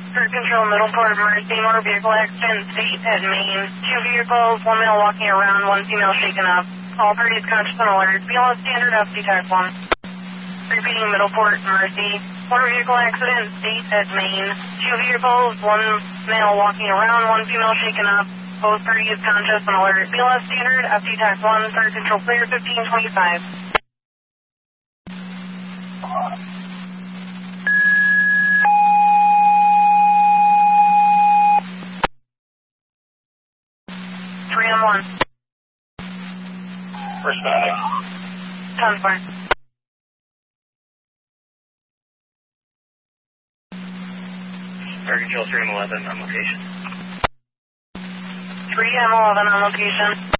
Cruise Control, Middleport, Mercy, motor vehicle accident, state at Maine. 2 vehicles, 1 male walking around, 1 female shaken up. All parties conscious and alert. BLS standard FT Type 1. Repeating, Middleport, Mercy. Motor vehicle accident, state at Maine. 2 vehicles, 1 male walking around, 1 female shaken up. Both parties conscious and alert. BLS standard FT Type 1. Cruise Control clear 1525. One. Responding. 10-4. Air Control 3M11 on location. 3M11 on location.